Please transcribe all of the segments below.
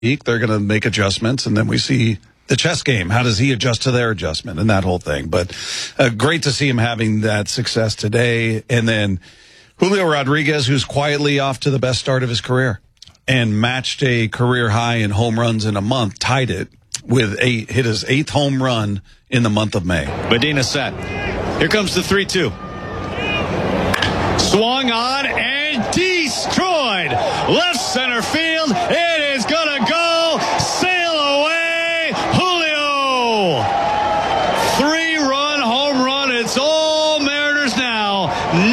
They're going to make adjustments, and then we see the chess game. How does he adjust to their adjustment and that whole thing? But great to see him having that success today. And then Julio Rodriguez, who's quietly off to the best start of his career and matched a career high in home runs in a month, tied it with hit his 8th home run in the month of May. Medina set. Here comes the 3-2. Swung on and destroyed. Left center field. It is going to go. Sail away. Julio. 3-run home run. It's all Mariners now.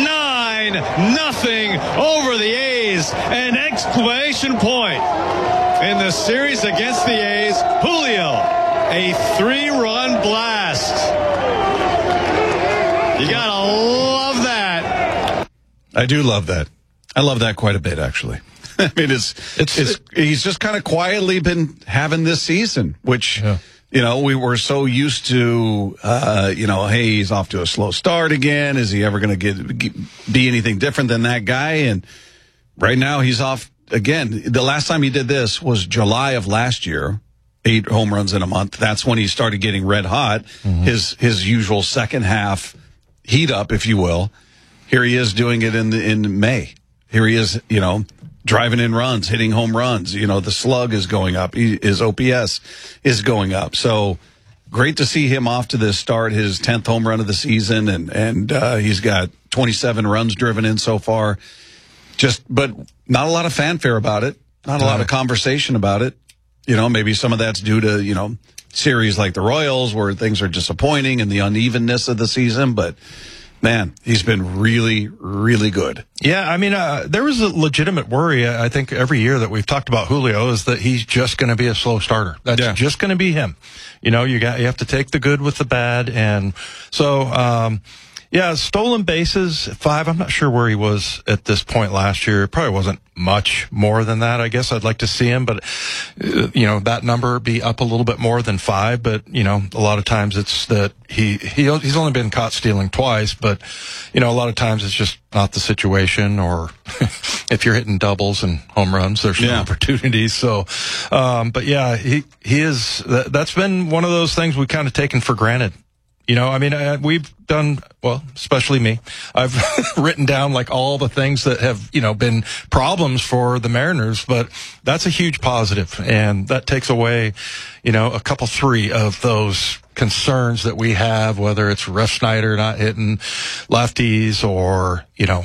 9-0 over the A's. An exclamation point in the series against the A's. Julio, a 3-run blast. You got to love that. I do love that. I love that quite a bit, actually. I mean, he's just kind of quietly been having this season, which, you know, we were so used to, you know, hey, he's off to a slow start again. Is he ever going to be anything different than that guy? And right now he's off again. The last time he did this was July of last year, 8 home runs in a month. That's when he started getting red hot, his usual second half heat up, if you will. Here he is doing it in May. Here he is, you know, driving in runs, hitting home runs. You know, the slug is going up. His OPS is going up. So great to see him off to this start, his 10th home run of the season. And he's got 27 runs driven in so far. But not a lot of fanfare about it. Not a lot of conversation about it. You know, maybe some of that's due to, you know, series like the Royals where things are disappointing and the unevenness of the season. But man, he's been really, really good. Yeah, I mean, there was a legitimate worry, I think, every year that we've talked about Julio is that he's just going to be a slow starter. That's just going to be him. You know, you have to take the good with the bad. And so, yeah, stolen bases, 5. I'm not sure where he was at this point last year. It probably wasn't much more than that. I guess I'd like to see him, but, you know, that number be up a little bit more than 5. But, you know, a lot of times it's that he's only been caught stealing twice, but, you know, a lot of times it's just not the situation, or if you're hitting doubles and home runs, there's no opportunities. So, but yeah, he is, that's been one of those things we've kind of taken for granted. You know, I mean, we've done, well, especially me, I've written down like all the things that have, you know, been problems for the Mariners, but that's a huge positive. And that takes away, you know, 3 of those concerns that we have, whether it's Refsnyder not hitting lefties or, you know,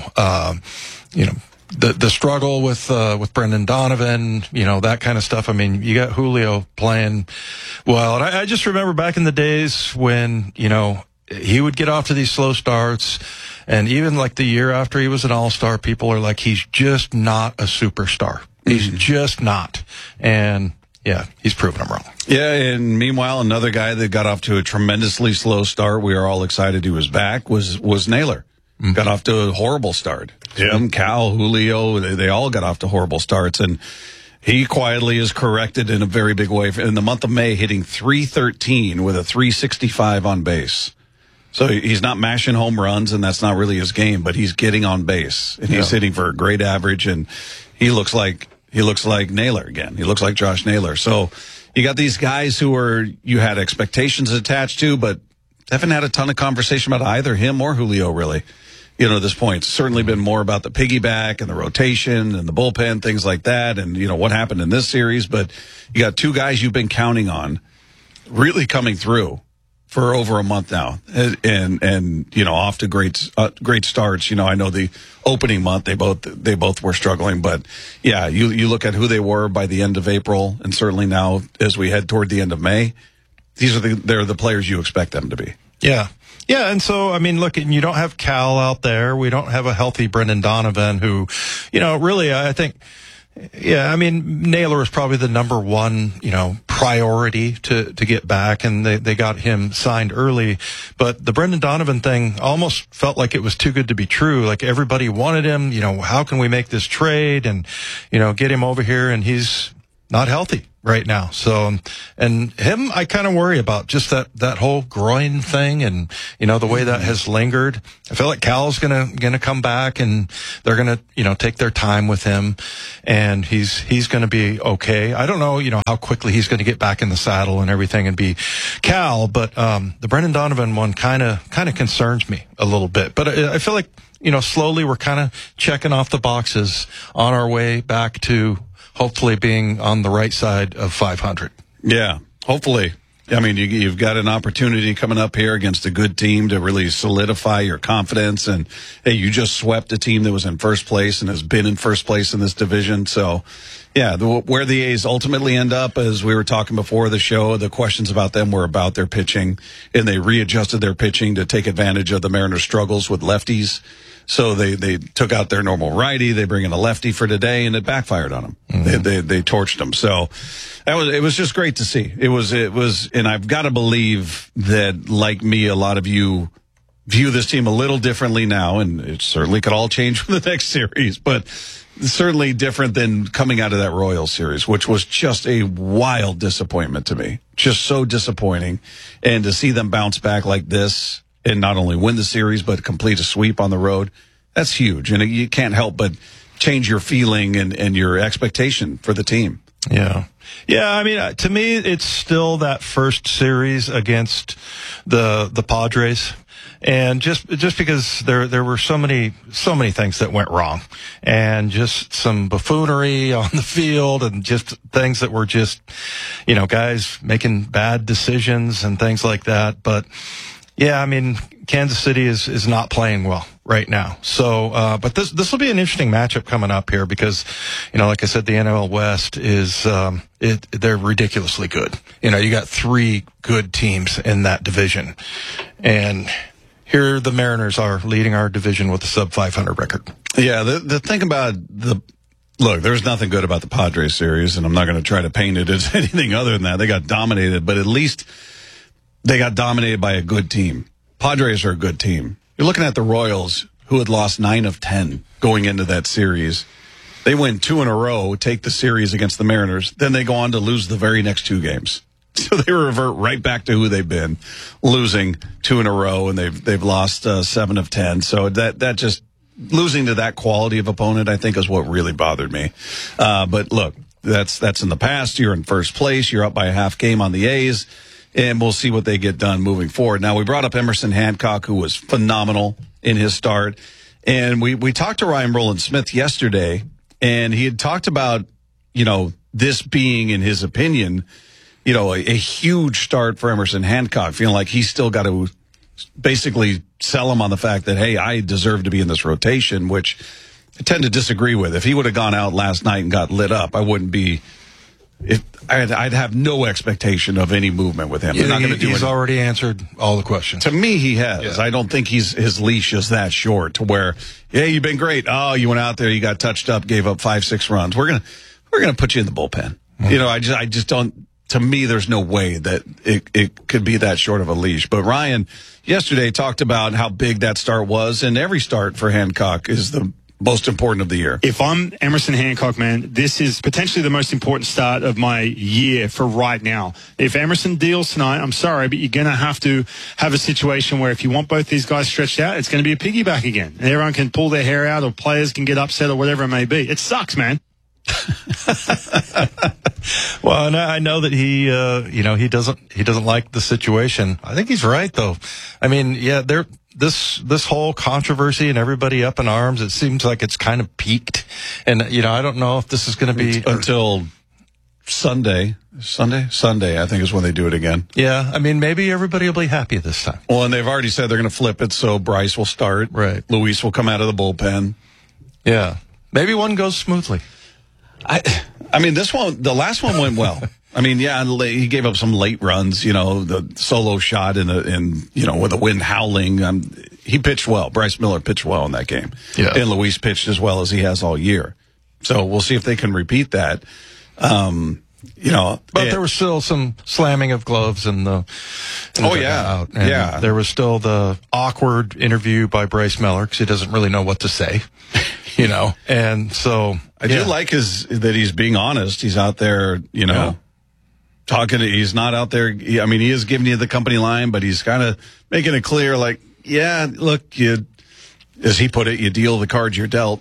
the struggle with Brendan Donovan, you know, that kind of stuff. I mean, you got Julio playing well. And I just remember back in the days when, you know, he would get off to these slow starts. And even like the year after he was an all-star, people are like, he's just not a superstar. He's just not. And yeah, he's proven them wrong. Yeah, and meanwhile, another guy that got off to a tremendously slow start, we are all excited he was back, was Naylor. Got off to a horrible start. Jim, Cal, Julio, they all got off to horrible starts. And he quietly is corrected in a very big way. In the month of May, hitting .313 with a .365 on base. So he's not mashing home runs, and that's not really his game, but he's getting on base. And he's hitting for a great average, and he looks like Naylor again. He looks like Josh Naylor. So you got these guys who you had expectations attached to, but haven't had a ton of conversation about either him or Julio, really. You know, at this point, it's certainly been more about the piggyback and the rotation and the bullpen, things like that, and, you know, what happened in this series. But you got 2 guys you've been counting on really coming through for over a month now, and you know, off to great starts. You know, I know the opening month they both were struggling, but yeah, you look at who they were by the end of April, and certainly now as we head toward the end of May, they're the players you expect them to be. Yeah. Yeah, and so, I mean, look, you don't have Cal out there. We don't have a healthy Brendan Donovan who, you know, really, I think, yeah, I mean, Naylor is probably the number 1, you know, priority to get back, and they got him signed early. But the Brendan Donovan thing almost felt like it was too good to be true. Like everybody wanted him, you know, how can we make this trade and, you know, get him over here? And he's not healthy right now. So, and him, I kind of worry about just that whole groin thing and, the way that has lingered. I feel like Cal's gonna come back and they're gonna, take their time with him and he's gonna be okay. I don't know, how quickly he's gonna get back in the saddle and everything and be Cal, but, the Brendan Donovan one kind of concerns me a little bit, but I feel like, slowly we're kind of checking off the boxes on our way back to hopefully being on the right side of 500. Yeah, hopefully. I mean, you've got an opportunity coming up here against a good team to really solidify your confidence. And, hey, you just swept a team that was in first place and has been in first place in this division. So, yeah, where the A's ultimately end up, as we were talking before the show, the questions about them were about their pitching. And they readjusted their pitching to take advantage of the Mariners' struggles with lefties. So they took out their normal righty. They bring in a lefty for today, and it backfired on them. Mm-hmm. They torched them. So it was just great to see. It was, and I've got to believe that, like me, a lot of you view this team a little differently now, and it certainly could all change for the next series, but certainly different than coming out of that Royals series, which was just a wild disappointment to me. Just so disappointing. And to see them bounce back like this, and not only win the series, but complete a sweep on the road, that's huge. And you can't help but change your feeling and your expectation for the team. Yeah. Yeah, I mean, to me, it's still that first series against the Padres. And just because there were so many things that went wrong, and just some buffoonery on the field, and just things that were just, guys making bad decisions and things like that. But yeah, I mean, Kansas City is not playing well right now. So, but this will be an interesting matchup coming up here because, like I said, the NL West is, they're ridiculously good. You got 3 good teams in that division. And here the Mariners are leading our division with a sub-500 record. Yeah, the thing about look, there's nothing good about the Padres series, and I'm not going to try to paint it as anything other than that. They got dominated, but at least they got dominated by a good team. Padres are a good team. You're looking at the Royals, who had lost 9 of 10 going into that series. They win 2 in a row, take the series against the Mariners. Then they go on to lose the very next 2 games. So they revert right back to who they've been, losing 2 in a row, and they've lost 7 of 10. So that just losing to that quality of opponent, I think, is what really bothered me. But look, that's in the past. You're in first place. You're up by a half game on the A's. And we'll see what they get done moving forward. Now, we brought up Emerson Hancock, who was phenomenal in his start. And we talked to Ryan Rowland-Smith yesterday, and he had talked about, this being, in his opinion, a huge start for Emerson Hancock, feeling like he's still got to basically sell him on the fact that, hey, I deserve to be in this rotation, which I tend to disagree with. If he would have gone out last night and got lit up, I wouldn't be... I'd have no expectation of any movement with him. He's already answered all the questions. To me, he has. Yeah. I don't think his leash is that short to where, yeah, you've been great. Oh, you went out there, you got touched up, gave up 5-6 runs. We're gonna put you in the bullpen. Mm-hmm. I just don't. To me, there's no way that it could be that short of a leash. But Ryan yesterday talked about how big that start was, and every start for Hancock is the most important of the year. If I'm Emerson Hancock, man, this is potentially the most important start of my year for right now. If Emerson deals tonight, I'm sorry, but you're going to have a situation where if you want both these guys stretched out, it's going to be a piggyback again. And everyone can pull their hair out, or players can get upset, or whatever it may be. It sucks, man. Well, and I know that he doesn't like the situation. I think he's right, though. I mean, yeah, this whole controversy and everybody up in arms, it seems like it's kind of peaked. And, I don't know if this is going to be until Sunday, I think, is when they do it again. Yeah. I mean, maybe everybody will be happy this time. Well, and they've already said they're going to flip it. So Bryce will start. Right. Luis will come out of the bullpen. Yeah. Maybe one goes smoothly. I mean, the last one went well. I mean, yeah, he gave up some late runs, the solo shot with the wind howling. He pitched well. Bryce Miller pitched well in that game. Yeah. And Luis pitched as well as he has all year. So we'll see if they can repeat that. But there was still some slamming of gloves in the yeah. There was still the awkward interview by Bryce Miller because he doesn't really know what to say. And so I do like that he's being honest. He's out there, talking to, he's not out there. I mean, he is giving you the company line, but he's kind of making it clear, like, yeah, look, as he put it, you deal the cards you're dealt,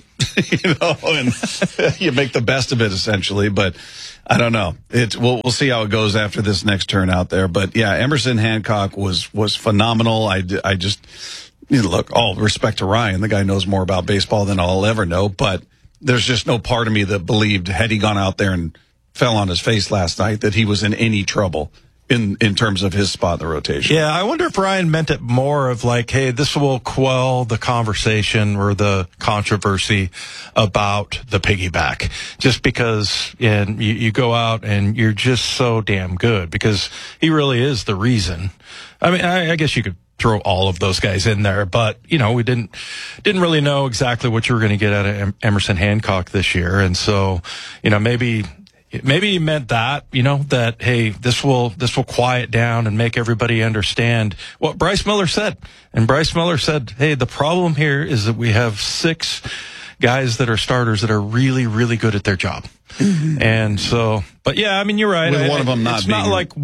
and you make the best of it, essentially. But I don't know. We'll see how it goes after this next turn out there. But yeah, Emerson Hancock was phenomenal. I just, look, all respect to Ryan. The guy knows more about baseball than I'll ever know. But there's just no part of me that believed, had he gone out there and fell on his face last night, that he was in any trouble in terms of his spot in the rotation. Yeah, I wonder if Ryan meant it more of like, hey, this will quell the conversation or the controversy about the piggyback. Just because you go out and you're just so damn good, because he really is the reason. I mean, I guess you could throw all of those guys in there, but we didn't really know exactly what you were going to get out of Emerson Hancock this year. And so, maybe he meant that, that, hey, this will quiet down and make everybody understand what Bryce Miller said. And Bryce Miller said, hey, the problem here is that we have 6 guys that are starters that are really, really good at their job. Mm-hmm. And so, but yeah, I mean, you're right. With one of them it's not like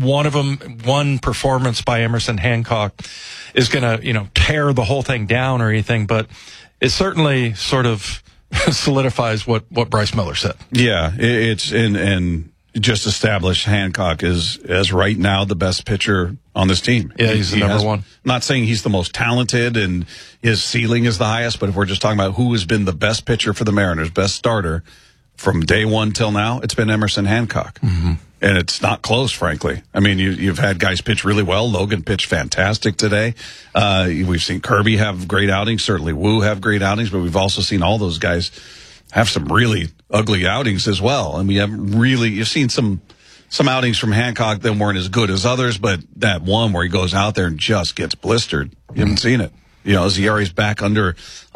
one performance by Emerson Hancock is going to, tear the whole thing down or anything, but it certainly sort of solidifies what Bryce Miller said. Yeah, it's and just established Hancock as right now the best pitcher on this team. Yeah, he's the number one. Not saying he's the most talented and his ceiling is the highest, but if we're just talking about who has been the best pitcher for the Mariners, best starter from day one till now, it's been Emerson Hancock. Mm-hmm. And it's not close, frankly. I mean, you've had guys pitch really well. Logan pitched fantastic today. We've seen Kirby have great outings. Certainly Wu have great outings, but we've also seen all those guys have some really ugly outings as well. And you've seen some outings from Hancock that weren't as good as others, but that one where he goes out there and just gets blistered, you haven't seen it. His ERA's back under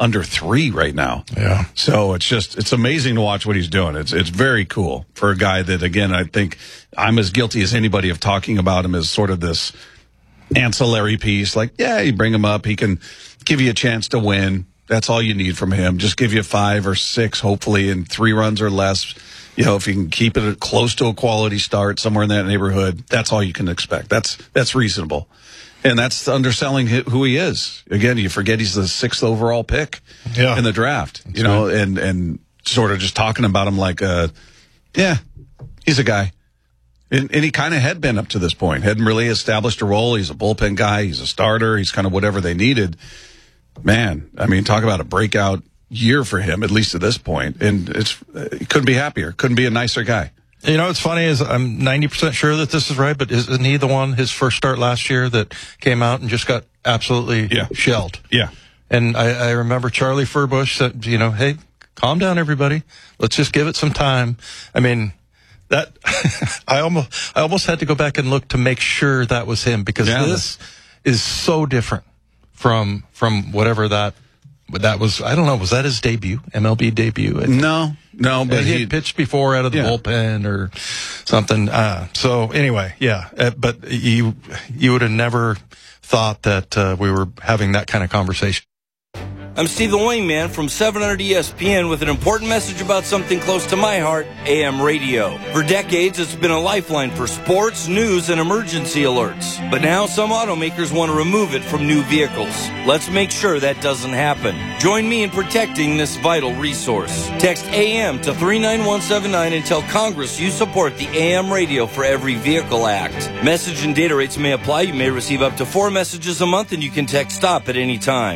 3 right now. Yeah. So it's amazing to watch what he's doing. It's very cool for a guy that, again, I think I'm as guilty as anybody of talking about him as sort of this ancillary piece. Like, yeah, you bring him up, he can give you a chance to win. That's all you need from him. Just give you 5 or 6, hopefully, and 3 runs or less. If you can keep it close to a quality start somewhere in that neighborhood, that's all you can expect. That's reasonable. And that's underselling who he is. Again, you forget he's the 6th overall pick in the draft, right. and sort of just talking about him like, he's a guy. And he kind of had been up to this point. Hadn't really established a role. He's a bullpen guy. He's a starter. He's kind of whatever they needed. Man, I mean, talk about a breakout year for him, at least at this point. And he couldn't be happier. Couldn't be a nicer guy. What's funny is I'm 90% sure that this is right, but isn't he the one, his first start last year, that came out and just got absolutely shelled? Yeah. And I remember Charlie Furbush said, hey, calm down, everybody. Let's just give it some time. I mean, that I almost had to go back and look to make sure that was him, because this is so different from whatever that was. I don't know. Was that his debut, MLB debut? No, but he had pitched before out of the bullpen or something. So anyway, but you would have never thought that we were having that kind of conversation. I'm Steve the Wingman from 700 ESPN with an important message about something close to my heart, AM radio. For decades, it's been a lifeline for sports, news, and emergency alerts. But now some automakers want to remove it from new vehicles. Let's make sure that doesn't happen. Join me in protecting this vital resource. Text AM to 39179 and tell Congress you support the AM radio for every vehicle act. Message and data rates may apply. You may receive up to 4 messages a month, and you can text STOP at any time.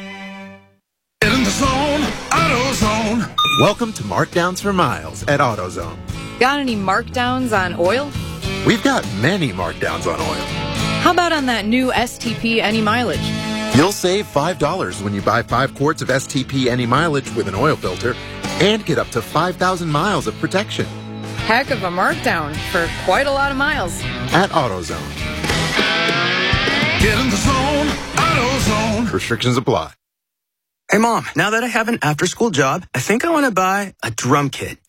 Get in the zone, AutoZone. Welcome to Markdowns for Miles at AutoZone. Got any markdowns on oil? We've got many markdowns on oil. How about on that new STP Any Mileage? You'll save $5 when you buy 5 quarts of STP Any Mileage with an oil filter and get up to 5,000 miles of protection. Heck of a markdown for quite a lot of miles. At AutoZone. Get in the zone, AutoZone. Restrictions apply. Hey, Mom, now that I have an after-school job, I think I want to buy a drum kit.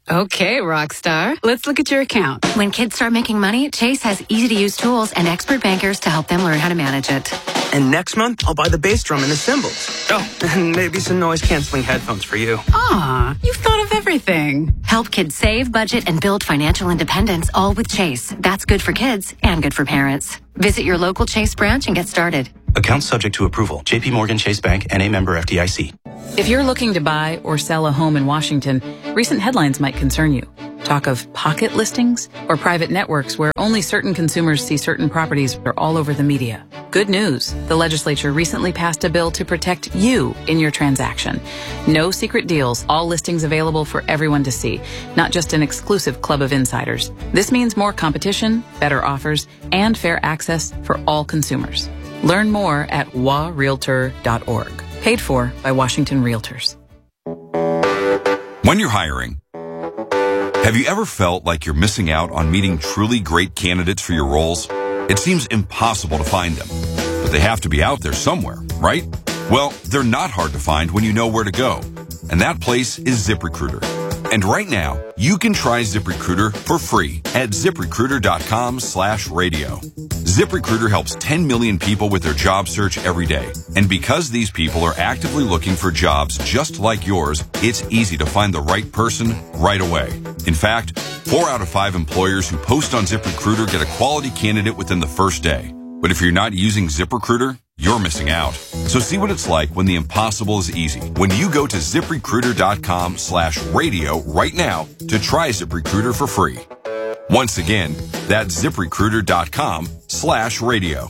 Okay, Rockstar. Let's look at your account. When kids start making money, Chase has easy-to-use tools and expert bankers to help them learn how to manage it. And next month, I'll buy the bass drum and the cymbals. Oh, and maybe some noise-canceling headphones for you. Aw, you've thought of everything. Help kids save, budget, and build financial independence, all with Chase. That's good for kids and good for parents. Visit your local Chase branch and get started. Account subject to approval. JP Morgan Chase Bank, N.A. member FDIC. If you're looking to buy or sell a home in Washington, recent headlines might concern you. Talk of pocket listings or private networks where only certain consumers see certain properties are all over the media. Good news. The legislature recently passed a bill to protect you in your transaction. No secret deals, all listings available for everyone to see, not just an exclusive club of insiders. This means more competition, better offers, and fair access for all consumers. Learn more at warealtor.org. Paid for by Washington Realtors. When you're hiring, have you ever felt like you're missing out on meeting truly great candidates for your roles? It seems impossible to find them, but they have to be out there somewhere, right? Well, they're not hard to find when you know where to go, and that place is ZipRecruiter. And right now, you can try ZipRecruiter for free at ZipRecruiter.com/radio. ZipRecruiter helps 10 million people with their job search every day. And because these people are actively looking for jobs just like yours, it's easy to find the right person right away. In fact, 4 out of 5 employers who post on ZipRecruiter get a quality candidate within the first day. But if you're not using ZipRecruiter, you're missing out. So see what it's like when the impossible is easy. When you go to ZipRecruiter.com/radio right now to try ZipRecruiter for free. Once again, that's ZipRecruiter.com/radio.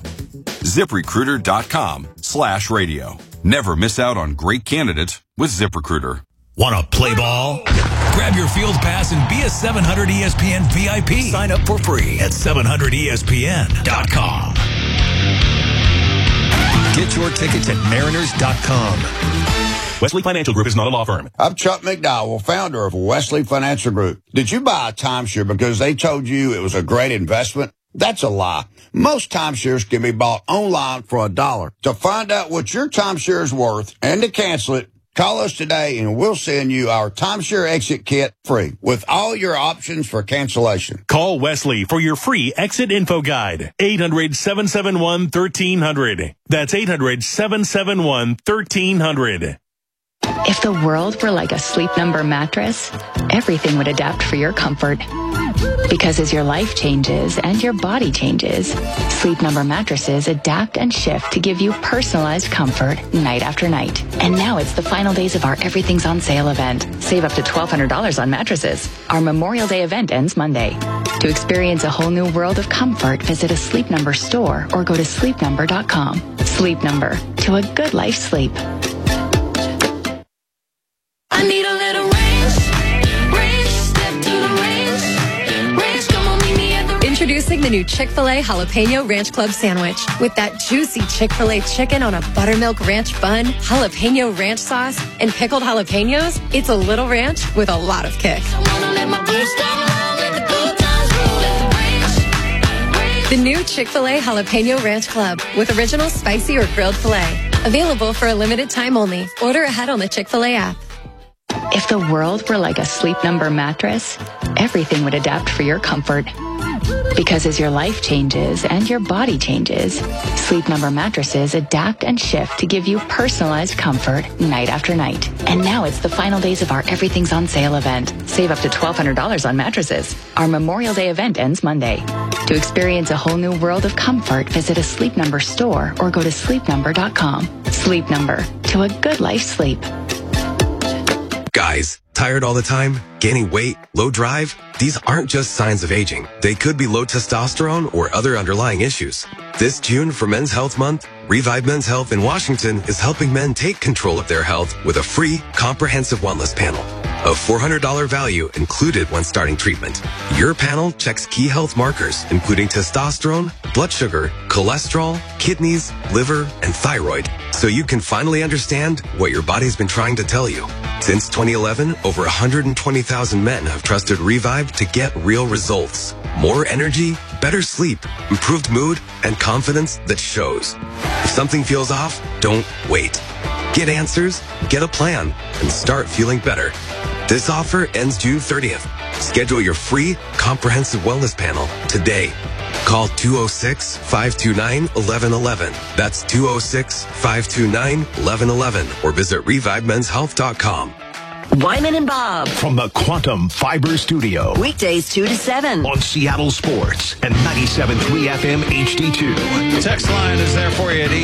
ZipRecruiter.com/radio. Never miss out on great candidates with ZipRecruiter. Want to play ball? Grab your field pass and be a 700 ESPN VIP. Sign up for free at 700ESPN.com. Get your tickets at Mariners.com. Wesley Financial Group is not a law firm. I'm Chuck McDowell, founder of Wesley Financial Group. Did you buy a timeshare because they told you it was a great investment? That's a lie. Most timeshares can be bought online for $1. To find out what your timeshare is worth and to cancel it, call us today and we'll send you our timeshare exit kit free with all your options for cancellation. Call Wesley for your free exit info guide. 800-771-1300. That's 800-771-1300. If the world were like a Sleep Number mattress, everything would adapt for your comfort. Because as your life changes and your body changes, Sleep Number mattresses adapt and shift to give you personalized comfort night after night. And now it's the final days of our Everything's on Sale event. Save up to $1,200 on mattresses. Our Memorial Day event ends Monday. To experience a whole new world of comfort, visit a Sleep Number store or go to sleepnumber.com. Sleep Number. To a good life sleep. I need a little range, step to the range, come on, meet me at the range. Introducing the new Chick-fil-A Jalapeno Ranch Club Sandwich. With that juicy Chick-fil-A chicken on a buttermilk ranch bun, jalapeno ranch sauce, and pickled jalapenos, it's a little ranch with a lot of kick. The new Chick-fil-A Jalapeno Ranch Club with original spicy or grilled filet. Available for a limited time only. Order ahead on the Chick-fil-A app. If the world were like a Sleep Number mattress, everything would adapt for your comfort. Because as your life changes and your body changes, Sleep Number mattresses adapt and shift to give you personalized comfort night after night. And now it's the final days of our Everything's on Sale event. Save up to $1,200 on mattresses. Our Memorial Day event ends Monday. To experience a whole new world of comfort, visit a Sleep Number store or go to sleepnumber.com. Sleep Number. To a good life sleep. Guys, tired all the time? Gaining weight? Low drive? These aren't just signs of aging. They could be low testosterone or other underlying issues. This June for Men's Health Month, Revive Men's Health in Washington is helping men take control of their health with a free, comprehensive wellness panel. A $400 value included when starting treatment. Your panel checks key health markers, including testosterone, blood sugar, cholesterol, kidneys, liver, and thyroid, so you can finally understand what your body's been trying to tell you. Since 2011, over 120,000 men have trusted Revive to get real results. More energy, better sleep, improved mood, and confidence that shows. If something feels off, don't wait. Get answers, get a plan, and start feeling better. This offer ends June 30th. Schedule your free comprehensive wellness panel today. Call 206-529-1111. That's 206-529-1111 or visit ReviveMen'sHealth.com. Wyman and Bob. From the Quantum Fiber Studio. Weekdays 2 to 7. On Seattle Sports and 97.3 FM HD2. Text line is there for you at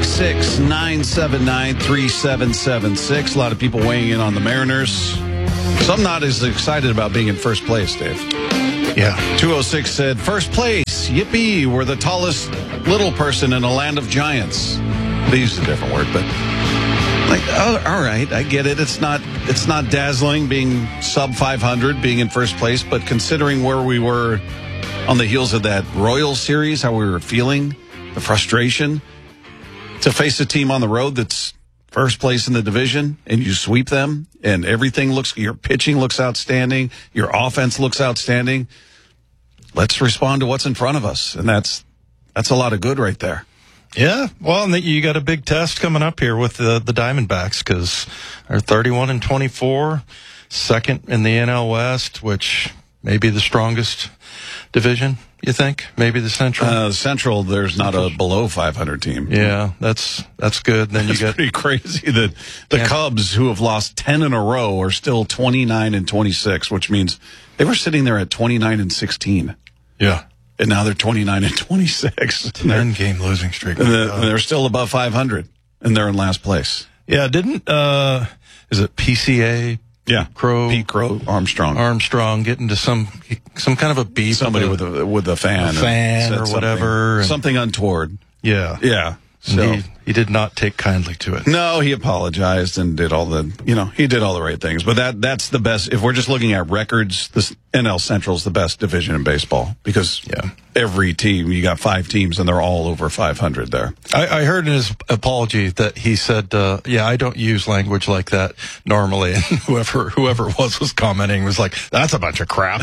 866-979-3776. A lot of people weighing in on the Mariners. Some not as excited about being in first place, Dave. Yeah. 206 said, first place, yippee, we're the tallest little person in a land of giants. They used a different word, but like, oh, all right, I get it. It's not dazzling being sub 500, being in first place, but considering where we were on the heels of that Royals series, how we were feeling, the frustration, to face a team on the road that's first place in the division and you sweep them and your pitching looks outstanding, your offense looks outstanding. Let's respond to what's in front of us. And that's a lot of good right there. Yeah, well, and you got a big test coming up here with the Diamondbacks because they're 31-24, second in the NL West, which may be the strongest division. You think maybe the Central? Central, there's not a below 500 team. Yeah, that's good. Then you got pretty crazy that the Cubs, who have lost 10 in a row, are still 29-26, which means they were sitting there at 29-16. Yeah. And now they're 29-26. 10-game losing streak. And they're still above 500, and they're in last place. Yeah, didn't is it PCA? Yeah, Pete Crow Armstrong getting to some kind of a beef. Somebody with a fan or whatever, something untoward. Yeah, yeah. So he did not take kindly to it. No, he apologized and did all the right things. But that's the best. If we're just looking at records, the NL Central is the best division in baseball because every team, you got 5 teams and they're all over 500 there. I heard in his apology that he said, I don't use language like that normally. And whoever it was commenting was like, that's a bunch of crap.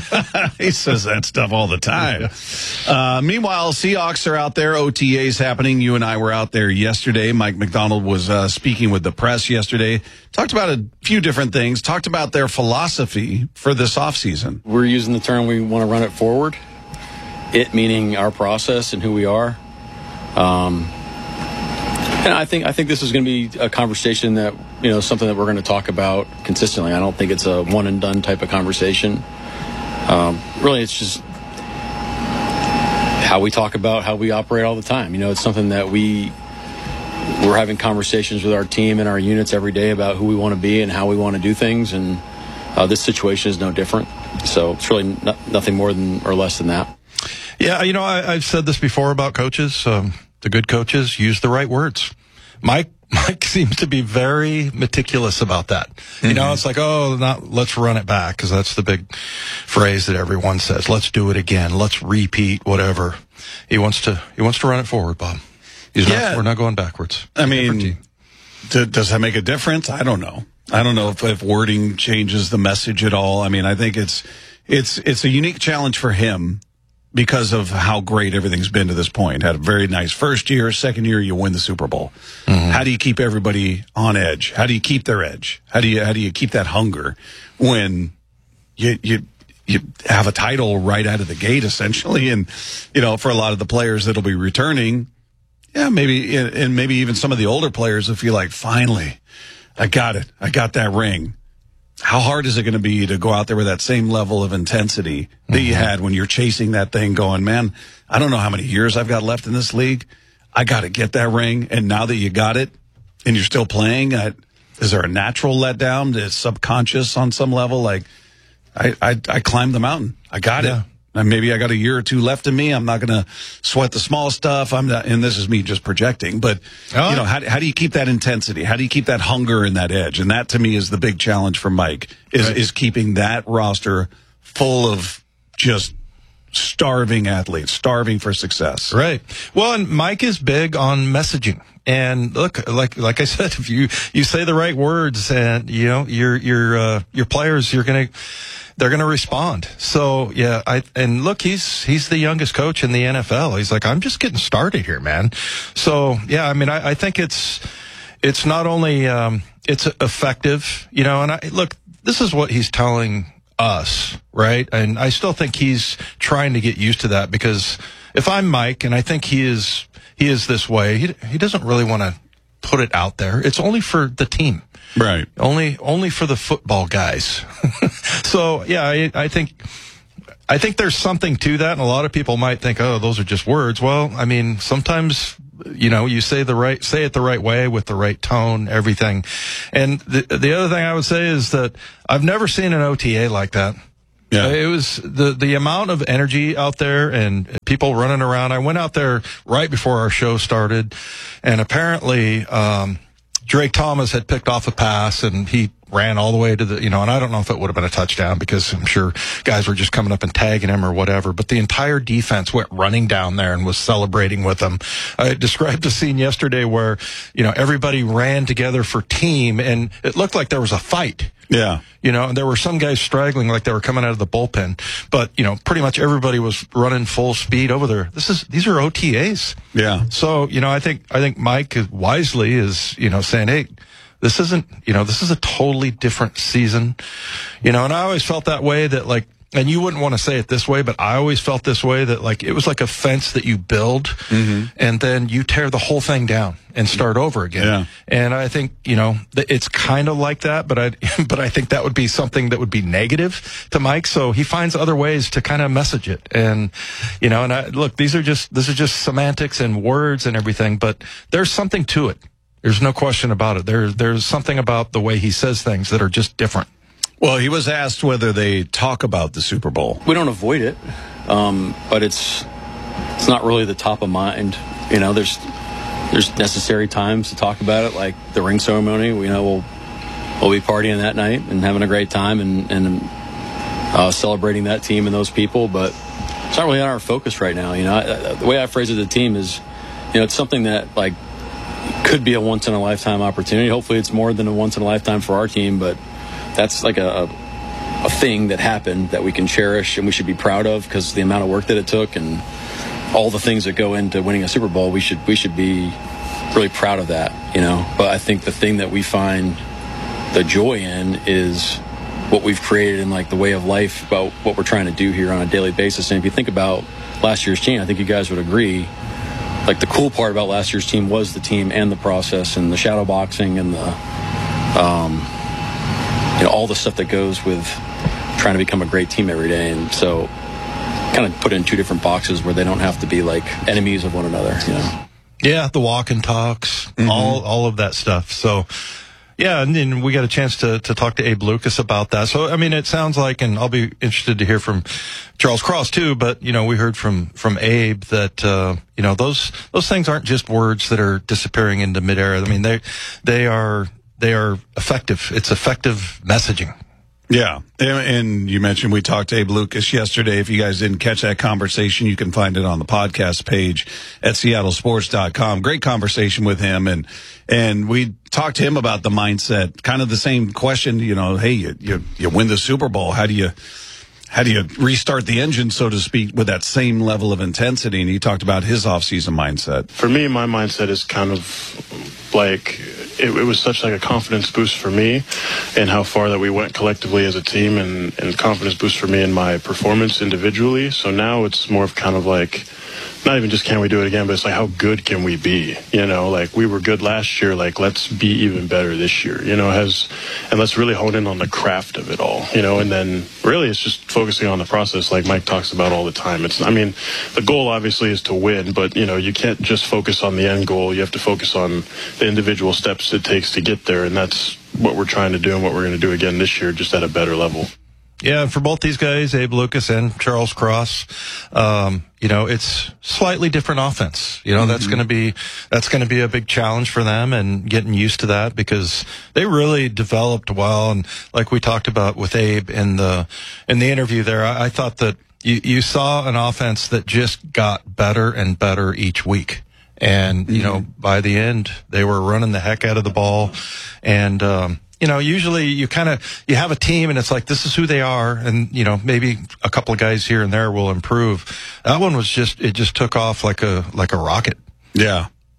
He says that stuff all the time. Meanwhile, Seahawks are out there. OTAs happening. You and I were out there yesterday. Mike McDonald was speaking with the press yesterday. Talked about a few different things. Talked about their philosophy for this offseason. We're using the term we want to run it forward. It meaning our process and who we are. And I think this is going to be a conversation that, something that we're going to talk about consistently. I don't think it's a one and done type of conversation. Really, it's just how we talk about how we operate all the time. It's something that we're having conversations with our team and our units every day about who we want to be and how we want to do things. And this situation is no different. So it's really nothing more than or less than that. Yeah, I've said this before about coaches. The good coaches use the right words. Mike seems to be very meticulous about that. Mm-hmm. It's like, let's run it back, because that's the big phrase that everyone says. Let's do it again. Let's repeat whatever. He wants to run it forward, Bob. We're not going backwards. I mean, does that make a difference? I don't know. I don't know if wording changes the message at all. I mean, I think it's a unique challenge for him, because of how great everything's been to this point. Had a very nice first year, second year, you win the Super Bowl. Mm-hmm. How do you keep everybody on edge? How do you keep their edge? How do you keep that hunger when you have a title right out of the gate, essentially? And, for a lot of the players that'll be returning, maybe even some of the older players will feel like, finally, I got it. I got that ring. How hard is it going to be to go out there with that same level of intensity that you had when you're chasing that thing, going, man, I don't know how many years I've got left in this league. I got to get that ring. And now that you got it and you're still playing, is there a natural letdown? Is subconscious on some level? Like, I climbed the mountain. I got it. And maybe I got a year or two left in me. I'm not going to sweat the small stuff. I'm not, and this is me just projecting, but how do you keep that intensity? How do you keep that hunger and that edge? And that to me is the big challenge for Mike is keeping that roster full of just starving athletes, starving for success. Right. Well, and Mike is big on messaging. And look, like I said, if you say the right words and, your players, they're going to respond. So and look, he's the youngest coach in the NFL. He's like, I'm just getting started here, man. So I mean, I think it's not only, it's effective, and this is what he's telling us, right? And I still think he's trying to get used to that, because if I'm Mike, and I think he is this way, he doesn't really want to put it out there. It's only for the team. Right. Only for the football guys. So, yeah, I think there's something to that, and a lot of people might think, oh, those are just words. Well, I mean, sometimes, you say it the right way with the right tone, everything. And the other thing I would say is that I've never seen an OTA like that. Yeah. It was the amount of energy out there and people running around. I went out there right before our show started, and apparently, Drake Thomas had picked off a pass, and he ran all the way to the, and I don't know if it would have been a touchdown, because I'm sure guys were just coming up and tagging him or whatever, but the entire defense went running down there and was celebrating with him. I described a scene yesterday where, everybody ran together for team, and it looked like there was a fight. Yeah. And there were some guys straggling like they were coming out of the bullpen, but, pretty much everybody was running full speed over there. These are OTAs. Yeah. So, I think Mike wisely is, saying, hey, this is a totally different season, and I always felt that way, that and you wouldn't want to say it this way, but I always felt this way, that it was like a fence that you build, and then you tear the whole thing down and start over again. Yeah. And I think, it's kind of like that, but I think that would be something that would be negative to Mike. So he finds other ways to kind of message it. And, look, this is just semantics and words and everything, but there's something to it. There's no question about it. There's something about the way he says things that are just different. Well, he was asked whether they talk about the Super Bowl. We don't avoid it, but it's not really the top of mind. There's necessary times to talk about it, like the ring ceremony. We'll be partying that night and having a great time and celebrating that team and those people, but it's not really on our focus right now. The way I phrase it to the team is, it's something that could be a once in a lifetime opportunity. Hopefully, it's more than a once in a lifetime for our team, but that's like a thing that happened that we can cherish and we should be proud of, because the amount of work that it took and all the things that go into winning a Super Bowl, we should be really proud of that, But I think the thing that we find the joy in is what we've created in the way of life about what we're trying to do here on a daily basis. And if you think about last year's team, I think you guys would agree, the cool part about last year's team was the team and the process and the shadow boxing and the all the stuff that goes with trying to become a great team every day. And so kind of put in two different boxes where they don't have to be enemies of one another, Yeah, the walk and talks, all of that stuff. So, yeah, and then we got a chance to talk to Abe Lucas about that. So, I mean, it sounds like, and I'll be interested to hear from Charles Cross too, but, we heard from Abe that, those things aren't just words that are disappearing into midair. I mean, they are effective. It's effective messaging. Yeah. And you mentioned we talked to Abe Lucas yesterday. If you guys didn't catch that conversation, you can find it on the podcast page at seattlesports.com. Great conversation with him. And we talked to him about the mindset, kind of the same question, hey, you win the Super Bowl. How do you restart the engine, so to speak, with that same level of intensity? And he talked about his offseason mindset. For me, my mindset is kind of it was such a confidence boost for me and how far that we went collectively as a team, and confidence boost for me in my performance individually. So now it's more of kind of not even just can we do it again, but it's how good can we be? We were good last year, let's be even better this year, and let's really hone in on the craft of it all, and then really it's just focusing on the process like Mike talks about all the time. The goal obviously is to win, but you can't just focus on the end goal. You have to focus on the individual steps it takes to get there, and that's what we're trying to do and what we're going to do again this year, just at a better level. Yeah, for both these guys, Abe Lucas and Charles Cross, it's slightly different offense. That's going to be a big challenge for them, and getting used to that, because they really developed well. And like we talked about with Abe in the interview there, I thought that you saw an offense that just got better and better each week. And, by the end, they were running the heck out of the ball. And, usually you have a team and it's this is who they are. And, maybe a couple of guys here and there will improve. That one was it just took off like a rocket. Yeah.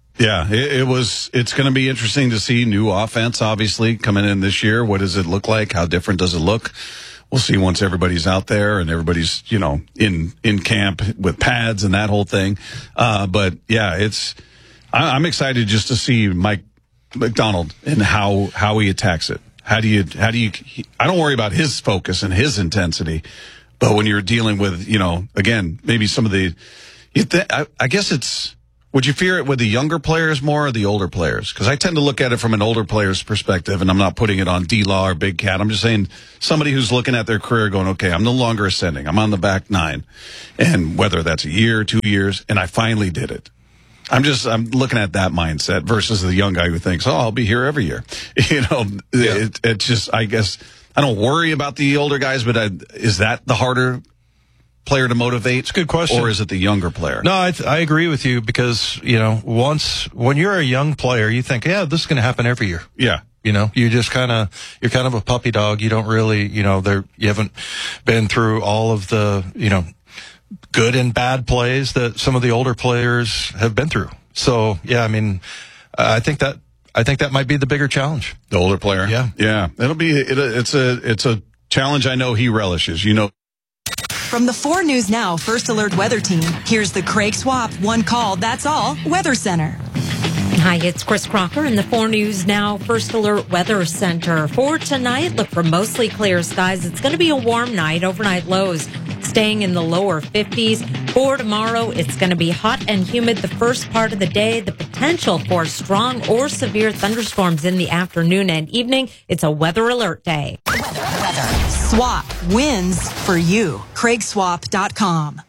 Yeah, it's going to be interesting to see new offense, obviously, coming in this year. What does it look like? How different does it look? We'll see once everybody's out there and everybody's, in camp with pads and that whole thing. But yeah, I'm excited just to see Mike Macdonald and how he attacks it. How do you, I don't worry about his focus and his intensity, but when you're dealing with, again, maybe some of the, I guess would you fear it with the younger players more or the older players? Because I tend to look at it from an older player's perspective, and I'm not putting it on D-Law or Big Cat. I'm just saying somebody who's looking at their career going, okay, I'm no longer ascending. I'm on the back nine. And whether that's a year, 2 years, and I finally did it. I'm looking at that mindset versus the young guy who thinks, oh, I'll be here every year. It's just, I guess, I don't worry about the older guys, but is that the harder player to motivate? It's a good question. Or is it the younger player? No, I agree with you because, when you're a young player, you think, yeah, this is going to happen every year. Yeah. You're kind of a puppy dog. You don't really, you haven't been through all of the, good and bad plays that some of the older players have been through. So, yeah, I think that might be the bigger challenge. The older player? Yeah. Yeah. It's a challenge I know he relishes, From the 4 News Now First Alert Weather Team, here's the Craig Swap One Call, That's All Weather Center. Hi, it's Chris Crocker in the 4 News Now First Alert Weather Center. For tonight, look for mostly clear skies. It's going to be a warm night. Overnight lows staying in the lower 50s. For tomorrow, it's going to be hot and humid the first part of the day. The potential for strong or severe thunderstorms in the afternoon and evening. It's a weather alert day. Swap wins for you. CraigSwap.com.